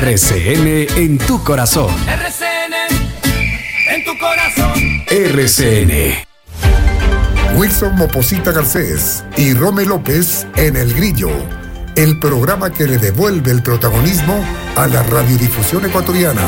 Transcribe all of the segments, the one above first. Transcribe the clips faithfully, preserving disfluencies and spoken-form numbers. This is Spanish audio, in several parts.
R C N en tu corazón. R C N en tu corazón. R C N. Wilson Moposita Garcés y Rome López en El Grillo, el programa que le devuelve el protagonismo a la radiodifusión ecuatoriana.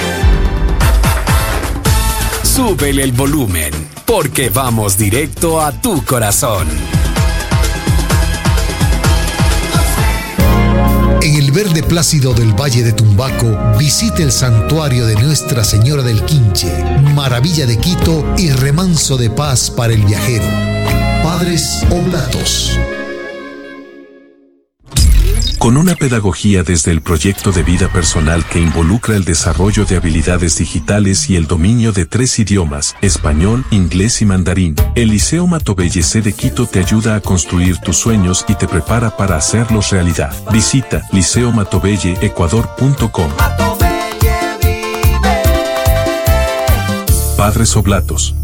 Súbele el volumen, porque vamos directo a tu corazón. En el verde plácido del Valle de Tumbaco, visite el santuario de Nuestra Señora del Quinche, maravilla de Quito y remanso de paz para el viajero. Padres Oblatos. Con una pedagogía desde el proyecto de vida personal que involucra el desarrollo de habilidades digitales y el dominio de tres idiomas, español, inglés y mandarín, el Liceo Matobelle de Quito te ayuda a construir tus sueños y te prepara para hacerlos realidad. Visita liceo matobelle ecuador punto com. Padres Oblatos.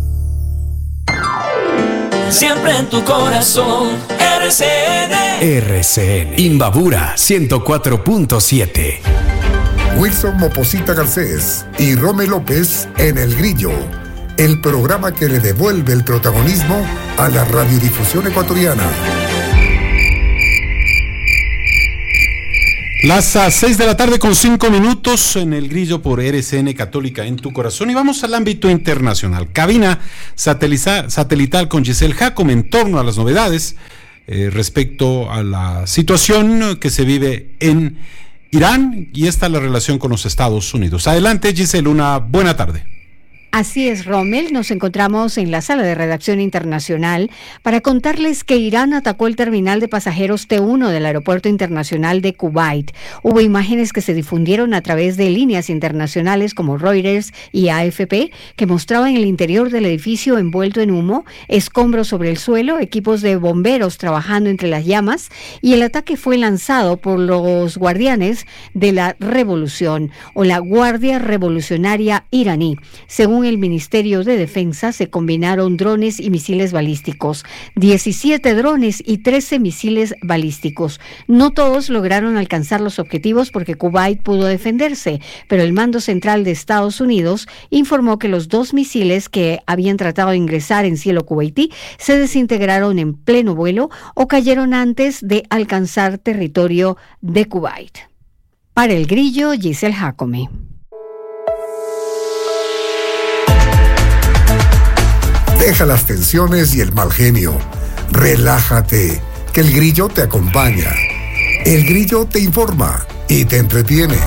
Siempre en tu corazón, R C N. R C N. Imbabura ciento cuatro punto siete. Wilson Moposita Garcés y Rome López en El Grillo, el programa que le devuelve el protagonismo a la radiodifusión ecuatoriana. Las a, seis de la tarde con cinco minutos en El Grillo por R C N Católica en tu corazón, y vamos al ámbito internacional. Cabina sateliza, satelital con Giselle Jacome en torno a las novedades eh, respecto a la situación que se vive en Irán y esta la relación con los Estados Unidos. Adelante, Giselle, una buena tarde. Así es, Rommel, nos encontramos en la sala de redacción internacional para contarles que Irán atacó el terminal de pasajeros T uno del aeropuerto internacional de Kuwait. Hubo imágenes que se difundieron a través de líneas internacionales como Reuters y A F P que mostraban el interior del edificio envuelto en humo, escombros sobre el suelo, equipos de bomberos trabajando entre las llamas, y el ataque fue lanzado por los guardianes de la revolución o la Guardia Revolucionaria iraní. Según el Ministerio de Defensa, se combinaron drones y misiles balísticos, diecisiete drones y trece misiles balísticos. No todos lograron alcanzar los objetivos porque Kuwait pudo defenderse, pero el Mando Central de Estados Unidos informó que los dos misiles que habían tratado de ingresar en cielo kuwaití se desintegraron en pleno vuelo o cayeron antes de alcanzar territorio de Kuwait. Para El Grillo, Giselle Jacome. Deja las tensiones y el mal genio. Relájate, que El Grillo te acompaña. El Grillo te informa y te entretiene.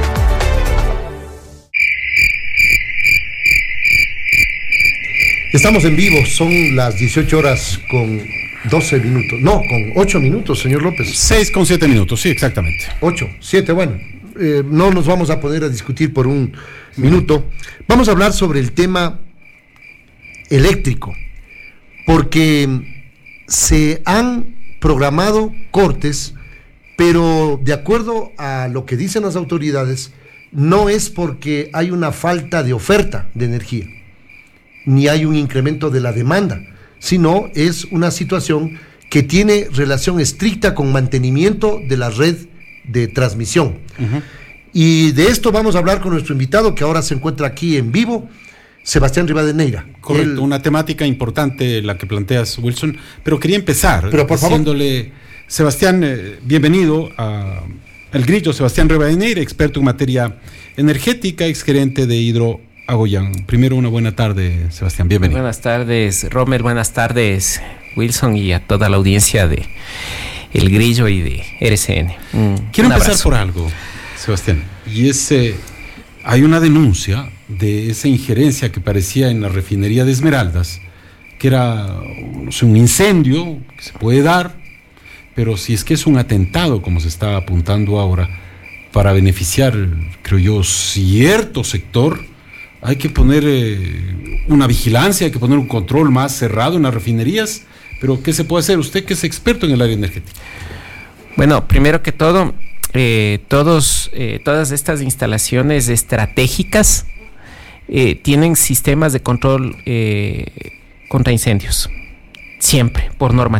Estamos en vivo, son las dieciocho horas con doce minutos. No, con ocho minutos, señor López. seis con siete minutos, sí, exactamente. ocho, siete, bueno. Eh, no nos vamos a poner a discutir por un minuto. Vamos a hablar sobre el tema eléctrico, porque se han programado cortes, pero de acuerdo a lo que dicen las autoridades, no es porque hay una falta de oferta de energía, ni hay un incremento de la demanda, sino es una situación que tiene relación estricta con mantenimiento de la red de transmisión. Uh-huh. Y de esto vamos a hablar con nuestro invitado, que ahora se encuentra aquí en vivo, Sebastián Rivadeneira. Correcto, Él... una temática importante la que planteas, Wilson, pero quería empezar pero por diciéndole, favor. Sebastián, eh, bienvenido a El Grillo. Sebastián Rivadeneira, experto en materia energética, exgerente de Hidro Agoyán. Primero, una buena tarde, Sebastián, bienvenido. Buenas tardes, Romer, buenas tardes, Wilson, y a toda la audiencia de El Grillo y de R C N. Mm, Quiero empezar abrazo. por algo, Sebastián, y es, eh, hay una denuncia de esa injerencia que parecía en la refinería de Esmeraldas, que era, no sé, un incendio que se puede dar, pero si es que es un atentado, como se está apuntando ahora, para beneficiar, creo yo, cierto sector, hay que poner eh, una vigilancia, hay que poner un control más cerrado en las refinerías. Pero ¿qué se puede hacer? Usted que es experto en el área energética. Bueno, primero que todo, eh, todos, eh, todas estas instalaciones estratégicas eh, tienen sistemas de control eh, contra incendios, siempre, por normativa.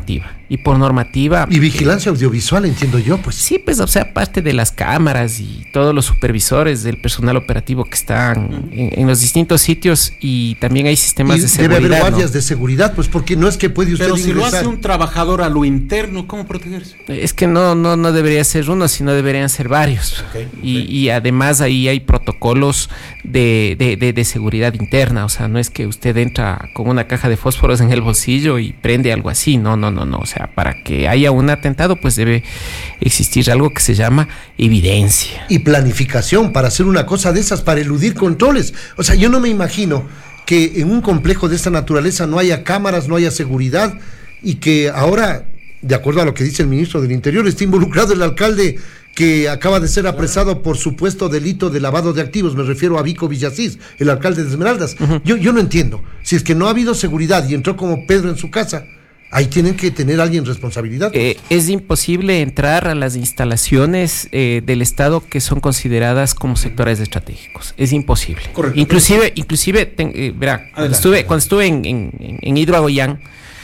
y por normativa. Y vigilancia eh, audiovisual, entiendo yo, pues. Sí, pues, o sea, parte de las cámaras y todos los supervisores del personal operativo que están en, en los distintos sitios, y también hay sistemas y de seguridad. Debe haber guardias ¿no? de seguridad, pues, porque no es que puede usted Pero si ingresar. lo hace un trabajador a lo interno, ¿cómo protegerse? Es que no, no, no debería ser uno, sino deberían ser varios. Okay, okay. Y, y además ahí hay protocolos de, de, de, de seguridad interna, o sea, no es que usted entra con una caja de fósforos en el bolsillo y prende algo así, no, no, no, no, o sea, para que haya un atentado, pues debe existir algo que se llama evidencia. Y planificación para hacer una cosa de esas, para eludir controles. O sea, yo no me imagino que en un complejo de esta naturaleza no haya cámaras, no haya seguridad, y que ahora, de acuerdo a lo que dice el ministro del Interior, está involucrado el alcalde que acaba de ser apresado por supuesto delito de lavado de activos. Me refiero a Vico Villasís, el alcalde de Esmeraldas. Uh-huh. Yo, yo no entiendo. Si es que no ha habido seguridad y entró como Pedro en su casa, ahí tienen que tener alguien responsabilidad. Eh, es imposible entrar a las instalaciones eh, del Estado que son consideradas como sectores estratégicos. Es imposible. Correcto. Inclusive, inclusive, ten, eh, verá, cuando estuve, cuando estuve en, en, en Hidroagoyán,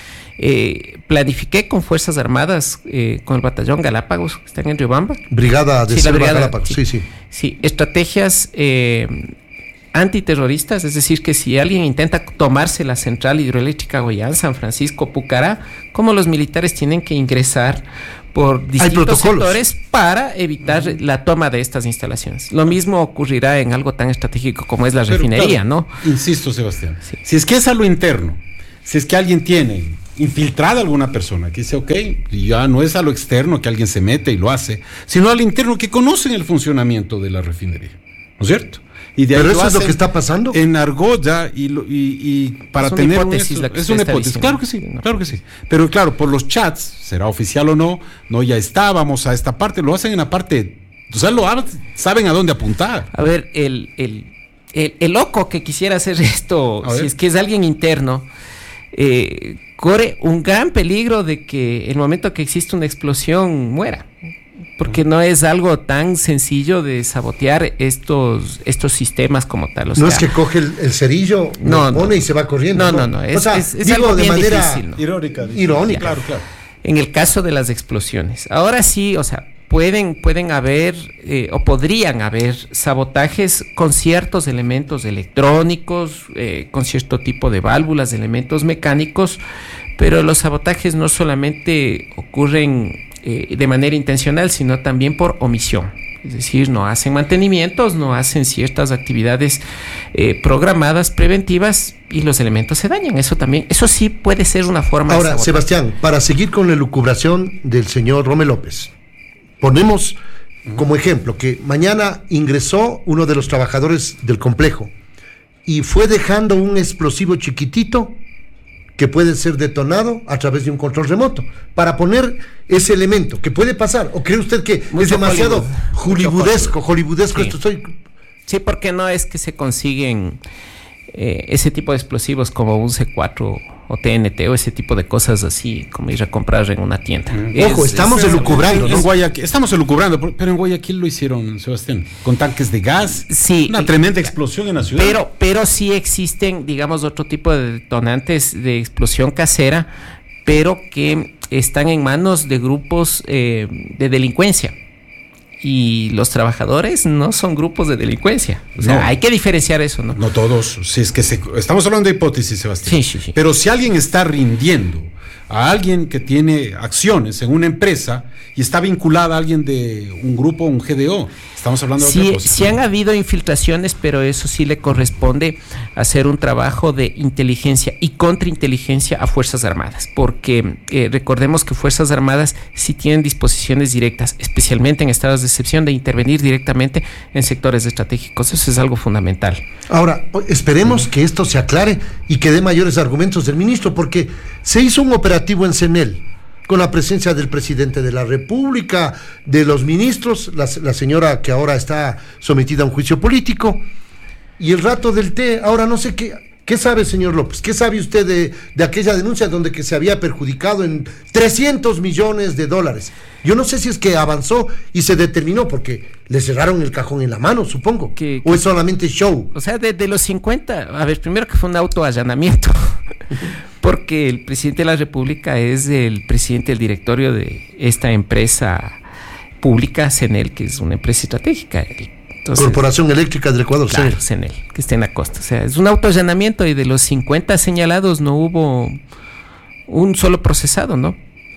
eh, planifiqué con Fuerzas Armadas, eh, con el batallón Galápagos, que están en Riobamba. Brigada de sí, Selva brigada, Galápagos, sí, sí. Sí, estrategias eh, antiterroristas, es decir, que si alguien intenta tomarse la central hidroeléctrica Goyán, San Francisco, Pucará, como los militares tienen que ingresar por distintos sectores para evitar la toma de estas instalaciones. Lo mismo ocurrirá en algo tan estratégico como es la Pero, refinería, claro, ¿no? Insisto, Sebastián, sí. Si es que es a lo interno, si es que alguien tiene infiltrada alguna persona que dice, ok, ya no es a lo externo que alguien se mete y lo hace, sino al interno que conocen el funcionamiento de la refinería, ¿no es cierto? Y de ahí Pero eso es lo que está pasando. En Argolla y, lo, y, y para es tener una hipótesis, un, la que es una hipótesis, diciendo. claro que sí, no. claro que sí. Pero claro, por los chats, será oficial o no, no ya está, vamos a esta parte, lo hacen en la parte, o sea, lo saben a dónde apuntar. A ver, el, el, el, el loco que quisiera hacer esto, si es que es alguien interno, eh, corre un gran peligro de que en el momento que existe una explosión muera. Porque no es algo tan sencillo de sabotear estos estos sistemas como tal. O sea, no es que coge el, el cerillo, no, lo pone no, y se va corriendo. No, no, no. Es, o sea, es, es digo algo de bien manera difícil, ¿no? Irónica. Irónica. Claro, claro. En el caso de las explosiones. Ahora sí, o sea, pueden, pueden haber eh, o podrían haber sabotajes con ciertos elementos electrónicos, eh, con cierto tipo de válvulas, de elementos mecánicos, pero los sabotajes no solamente ocurren Eh, de manera intencional, sino también por omisión. Es decir, no hacen mantenimientos, no hacen ciertas actividades eh, programadas, preventivas, y los elementos se dañan. Eso también, eso sí puede ser una forma Ahora, de sabotaje. Sebastián, para seguir con la elucubración del señor Rome López, ponemos como ejemplo que mañana ingresó uno de los trabajadores del complejo y fue dejando un explosivo chiquitito que puede ser detonado a través de un control remoto, para poner ese elemento, que puede pasar. ¿O cree usted que Mucho es demasiado hollywoodesco, hollywoodesco sí. esto? Estoy... Sí, porque no es que se consiguen eh, ese tipo de explosivos como un C cuatro o T N T o ese tipo de cosas así, como ir a comprar en una tienda. Mm. Es, Ojo, estamos es, elucubrando. En, en Guayaquil, estamos elucubrando, pero en Guayaquil lo hicieron, Sebastián, con tanques de gas. Sí. Una tremenda explosión en la ciudad. Pero, pero sí existen, digamos, otro tipo de detonantes de explosión casera, pero que están en manos de grupos eh, de delincuencia. Y los trabajadores no son grupos de delincuencia. O sea, no. Hay que diferenciar eso, ¿no? No todos. Si es que se, estamos hablando de hipótesis, Sebastián. Sí, sí, sí. Pero si alguien está rindiendo a alguien que tiene acciones en una empresa y está vinculada a alguien de un grupo, un G D O, estamos hablando de sí, otra cosa. Sí han habido infiltraciones, pero eso sí le corresponde hacer un trabajo de inteligencia y contrainteligencia a Fuerzas Armadas, porque eh, recordemos que Fuerzas Armadas sí tienen disposiciones directas, especialmente en estados de excepción, de intervenir directamente en sectores estratégicos. Eso es algo fundamental. Ahora, esperemos uh-huh. que esto se aclare y que dé mayores argumentos del ministro, porque se hizo un operativo en CENEL con la presencia del presidente de la República, de los ministros, la, la señora que ahora está sometida a un juicio político, y el rato del té. Ahora no sé qué, ¿qué sabe, señor López? ¿Qué sabe usted de, de aquella denuncia donde que se había perjudicado en trescientos millones de dólares? Yo no sé si es que avanzó y se determinó, porque le cerraron el cajón en la mano, supongo, que, o que, es solamente show. O sea, de, de los cincuenta, a ver, primero que fue un autoallanamiento. porque el presidente de la República es el presidente del directorio de esta empresa pública, CENEL, que es una empresa estratégica. Entonces, Corporación Eléctrica del Ecuador, claro, CENEL, que está en la costa. O sea, es un autoallanamiento y de los cincuenta señalados no hubo un solo procesado, ¿no?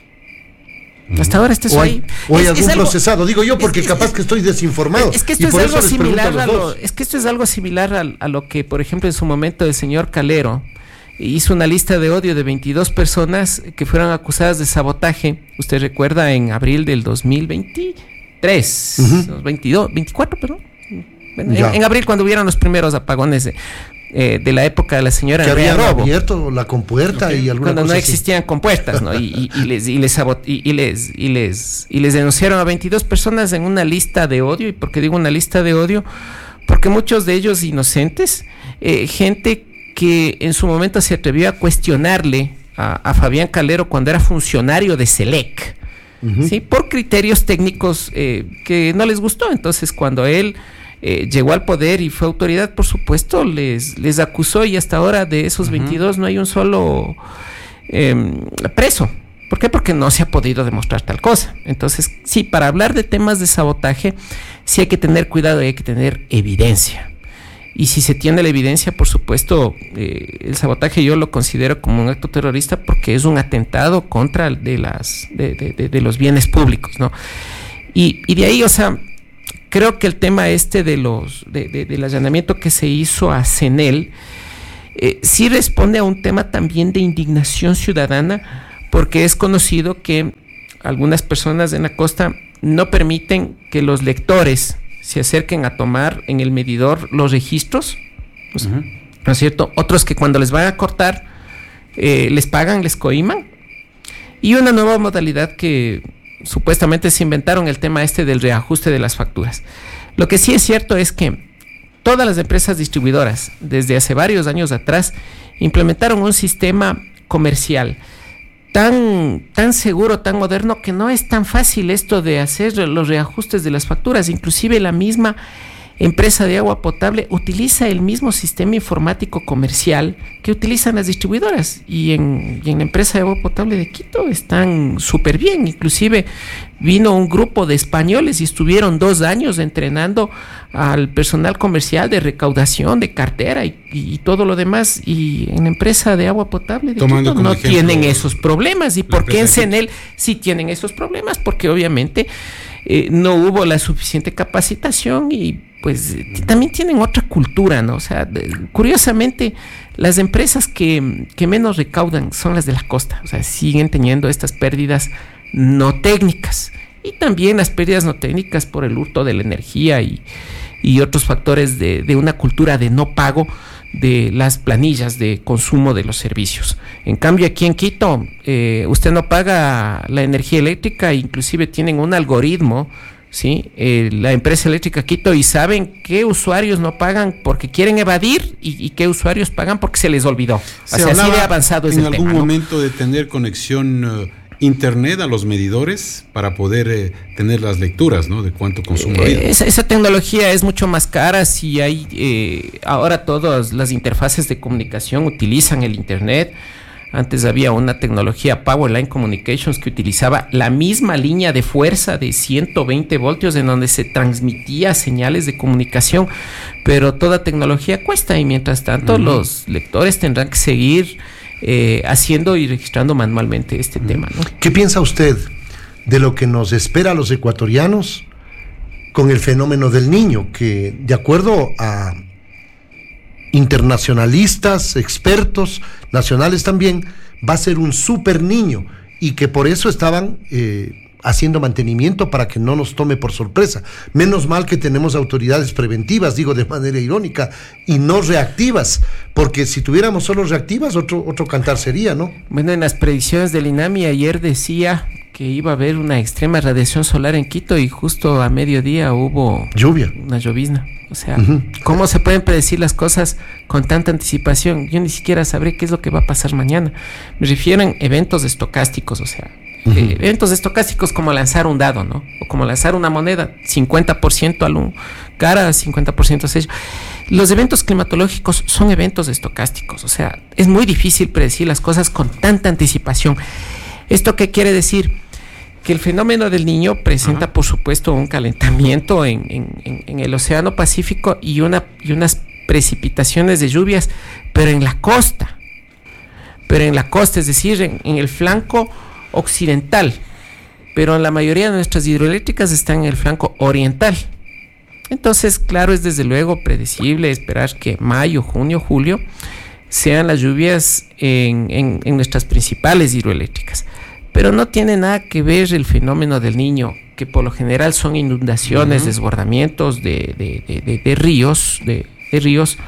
Hasta ahora este es hoy, hoy es, algún es algo, procesado, digo yo, porque es, capaz es, que estoy desinformado. Es que esto es algo similar a lo, es que esto es algo similar a, a lo que, por ejemplo, en su momento el señor Calero hizo una lista de odio de veintidós personas que fueron acusadas de sabotaje. Usted recuerda en abril del dos mil veintitrés, uh-huh. veintidós, veinticuatro, perdón. En, en abril, cuando hubieron los primeros apagones de, eh, de la época de la señora que habían abierto la compuerta okay. y alguna cuando cosa no así. Existían compuertas, ¿no? y, y, y les y les, sabot- y, y les y les y les denunciaron a veintidós personas en una lista de odio. ¿Y por qué digo una lista de odio? Porque muchos de ellos inocentes, eh, gente que en su momento se atrevió a cuestionarle a, a Fabián Calero cuando era funcionario de SELEC, uh-huh. ¿sí? Por criterios técnicos eh, que no les gustó. Entonces, cuando él Eh, llegó al poder y fue autoridad, por supuesto, les, les acusó, y hasta ahora de esos uh-huh. veintidós no hay un solo eh, preso. ¿Por qué? Porque no se ha podido demostrar tal cosa. Entonces, sí, para hablar de temas de sabotaje, sí hay que tener cuidado y hay que tener evidencia. Y si se tiene la evidencia, por supuesto, eh, el sabotaje yo lo considero como un acto terrorista porque es un atentado contra de, las, de, de, de, de los bienes públicos, ¿no? Y, y de ahí, o sea, creo que el tema este de los de, de, del allanamiento que se hizo a CENEL eh, sí responde a un tema también de indignación ciudadana, porque es conocido que algunas personas en la costa no permiten que los lectores se acerquen a tomar en el medidor los registros, uh-huh. ¿no es cierto? Otros que cuando les van a cortar eh, les pagan, les coiman, y una nueva modalidad que supuestamente se inventaron, el tema este del reajuste de las facturas. Lo que sí es cierto es que todas las empresas distribuidoras desde hace varios años atrás implementaron un sistema comercial tan, tan seguro, tan moderno, que no es tan fácil esto de hacer los reajustes de las facturas. Inclusive la misma empresa de agua potable utiliza el mismo sistema informático comercial que utilizan las distribuidoras, y en, y en la empresa de agua potable de Quito están súper bien. Inclusive vino un grupo de españoles y estuvieron dos años entrenando al personal comercial de recaudación, de cartera y, y todo lo demás, y en la empresa de agua potable de Tomando Quito no ejemplo, tienen esos problemas. ¿Y por qué en CENEL sí tienen esos problemas? Porque obviamente eh, no hubo la suficiente capacitación, y pues también tienen otra cultura, ¿no? O sea, de, curiosamente, las empresas que, que menos recaudan son las de la costa. O sea, siguen teniendo estas pérdidas no técnicas, y también las pérdidas no técnicas por el hurto de la energía y, y otros factores de, de una cultura de no pago de las planillas de consumo de los servicios. En cambio, aquí en Quito, eh, usted no paga la energía eléctrica, inclusive tienen un algoritmo, ¿sí? Eh, la empresa eléctrica Quito, y saben qué usuarios no pagan porque quieren evadir, y, y qué usuarios pagan porque se les olvidó. Se o sea, así de avanzado es el tema, en algún ¿no? momento de tener conexión uh, internet a los medidores para poder eh, tener las lecturas, ¿no? De cuánto consumo ha habido. Eh, esa, esa tecnología es mucho más cara. Si hay eh, ahora todas las interfaces de comunicación utilizan el internet. Antes había una tecnología Powerline Communications que utilizaba la misma línea de fuerza de ciento veinte voltios en donde se transmitía señales de comunicación, pero toda tecnología cuesta, y mientras tanto uh-huh. los lectores tendrán que seguir eh, haciendo y registrando manualmente este uh-huh. tema, ¿no? ¿Qué piensa usted de lo que nos espera a los ecuatorianos con el fenómeno del Niño, que de acuerdo a internacionalistas, expertos, nacionales también, va a ser un super niño, y que por eso estaban eh, haciendo mantenimiento para que no nos tome por sorpresa? Menos mal que tenemos autoridades preventivas, digo de manera irónica, y no reactivas, porque si tuviéramos solo reactivas, otro, otro cantar sería, ¿no? Bueno, en las predicciones del INAMI ayer decía que iba a haber una extrema radiación solar en Quito, y justo a mediodía hubo lluvia, una llovizna. O sea, uh-huh. ¿cómo se pueden predecir las cosas con tanta anticipación? Yo ni siquiera sabré qué es lo que va a pasar mañana. Me refiero a eventos estocásticos, o sea, Uh-huh. Eh, eventos estocásticos como lanzar un dado, ¿no? O como lanzar una moneda, cincuenta por ciento al un cara, cincuenta por ciento sello. Los eventos climatológicos son eventos estocásticos, o sea, es muy difícil predecir las cosas con tanta anticipación. ¿Esto qué quiere decir? Que el fenómeno del Niño presenta, uh-huh. por supuesto, un calentamiento en, en, en el Océano Pacífico y, una, y unas precipitaciones de lluvias, pero en la costa, pero en la costa, es decir, en, en el flanco occidental, pero la mayoría de nuestras hidroeléctricas están en el flanco oriental. Entonces, claro, es desde luego predecible esperar que mayo, junio, julio sean las lluvias en, en, en nuestras principales hidroeléctricas. Pero no tiene nada que ver el fenómeno del Niño, que por lo general son inundaciones, uh-huh. desbordamientos de, de, de, de, de ríos, de, de ríos,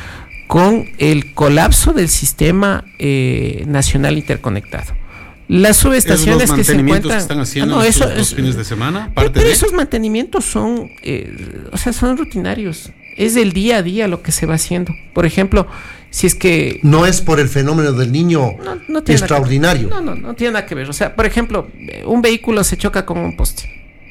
con el colapso del sistema eh, nacional interconectado. Las subestaciones ¿Esos que se encuentran que están haciendo ah, no, estos eso, dos fines de semana, parte pero de... esos mantenimientos son, eh, o sea, son rutinarios. Es del día a día lo que se va haciendo. Por ejemplo, si es que no es por el fenómeno del Niño no, no tiene extraordinario. No, no, no tiene nada que ver. O sea, por ejemplo, un vehículo se choca con un poste.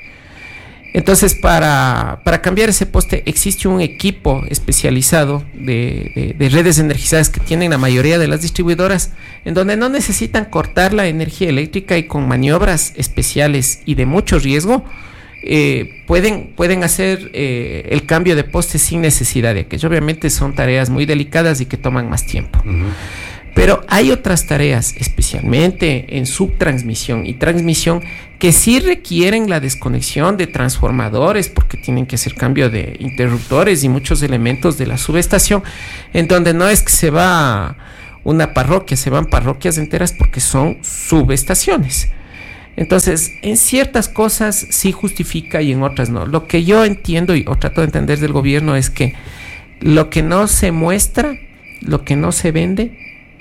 Entonces, para, para cambiar ese poste existe un equipo especializado de, de, de redes energizadas que tienen la mayoría de las distribuidoras, en donde no necesitan cortar la energía eléctrica y con maniobras especiales y de mucho riesgo, eh, pueden, pueden hacer eh, el cambio de poste sin necesidad de aquello. Obviamente son tareas muy delicadas y que toman más tiempo. Uh-huh. Pero hay otras tareas, especialmente en subtransmisión y transmisión, que sí requieren la desconexión de transformadores, porque tienen que hacer cambio de interruptores y muchos elementos de la subestación, en donde no es que se va una parroquia, se van parroquias enteras porque son subestaciones. Entonces, en ciertas cosas sí justifica y en otras no. Lo que yo entiendo y o trato de entender del gobierno es que lo que no se muestra, lo que no se vende,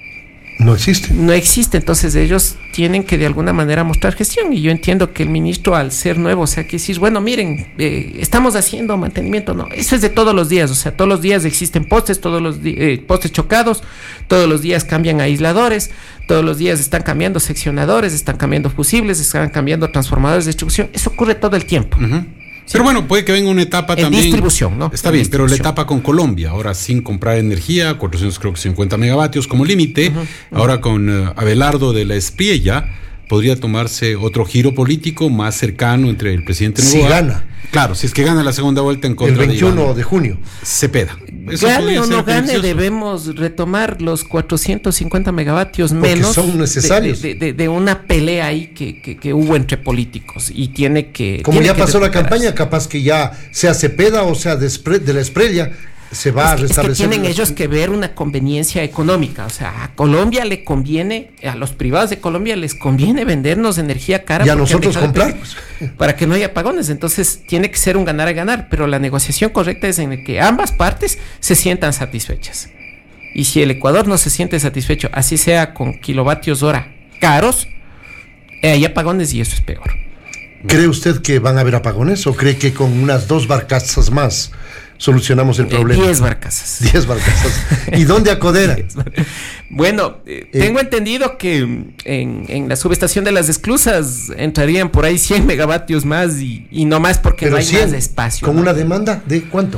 no existe. No existe, entonces ellos tienen que de alguna manera mostrar gestión, y yo entiendo que el ministro, al ser nuevo, o sea, que decir, bueno, miren, eh, estamos haciendo mantenimiento. No, eso es de todos los días, o sea, todos los días existen postes, todos los di- eh, postes chocados, todos los días cambian aisladores, todos los días están cambiando seccionadores, están cambiando fusibles, están cambiando transformadores de distribución. Eso ocurre todo el tiempo. Uh-huh. Sí. Pero bueno, puede que venga una etapa en también. Distribución, ¿no? Está en bien, pero la etapa con Colombia, ahora sin comprar energía, cuatrocientos cincuenta megavatios como límite, uh-huh, uh-huh. Ahora con uh, Abelardo de la Espriella, podría tomarse otro giro político más cercano entre el presidente Noboa. Si gana. Claro, si es que gana la segunda vuelta en contra el veintiuno de, Iván de junio. Cepeda. Eso gane o no gane, debemos retomar los cuatrocientos cincuenta megavatios porque menos son necesarios. De, de, de, de una pelea ahí que, que, que hubo entre políticos, y tiene que... Como tiene ya que pasó la campaña, capaz que ya sea Cepeda o sea de, Spre- de la Espriella, se va es que, a restablecer. Es que tienen ellos que ver una conveniencia económica, o sea, a Colombia le conviene, a los privados de Colombia les conviene vendernos energía cara. Y a nosotros comprar. Pues. Para que no haya apagones, entonces tiene que ser un ganar a ganar, pero la negociación correcta es en el que ambas partes se sientan satisfechas. Y si el Ecuador no se siente satisfecho, así sea con kilovatios hora caros, eh, hay apagones y eso es peor. ¿Cree usted que van a haber apagones o cree que con unas dos barcazas más solucionamos el problema? Diez barcazas. Diez barcazas. ¿Y dónde acodera? Bueno, eh, eh, tengo entendido que en, en la subestación de Las Esclusas entrarían por ahí cien megavatios más y, y no más porque no hay cien, más espacio. ¿Con ¿no? una demanda de cuánto?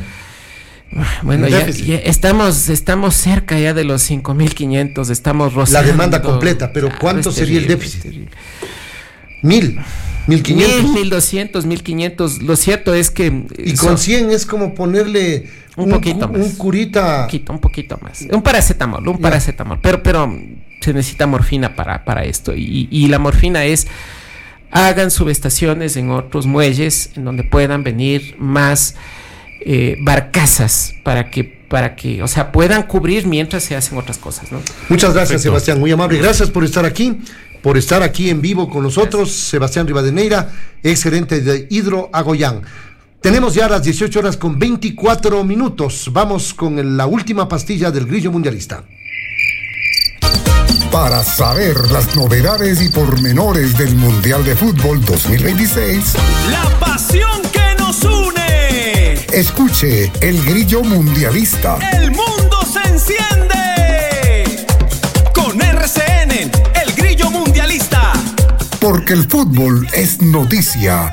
Bueno, ya, ya estamos estamos cerca ya de los cinco mil quinientos, estamos rozando. La demanda completa, pero ¿cuánto es sería terrible, el déficit? Mil. Mil quinientos. Mil, mil doscientos, mil quinientos. Lo cierto es que. Y con cien es como ponerle un, un poquito un, más. Un curita. Un poquito, un poquito más. Un paracetamol, un paracetamol. Pero, pero se necesita morfina para, para esto. Y, y la morfina es: hagan subestaciones en otros muelles en donde puedan venir más eh, barcazas para que, para que, o sea, puedan cubrir mientras se hacen otras cosas, ¿no? Muchas gracias, perfecto. Sebastián, muy amable. Gracias por estar aquí. Por estar aquí en vivo con nosotros, gracias. Sebastián Rivadeneira, ex gerente de Hidro Agoyán. Tenemos ya las dieciocho horas con veinticuatro minutos. Vamos con la última pastilla del Grillo Mundialista. Para saber las novedades y pormenores del Mundial de Fútbol dos mil veintiséis, la pasión que nos une. Escuche el Grillo Mundialista. El mundo se enciende con R C N, el Grillo Mundialista. Porque el fútbol es noticia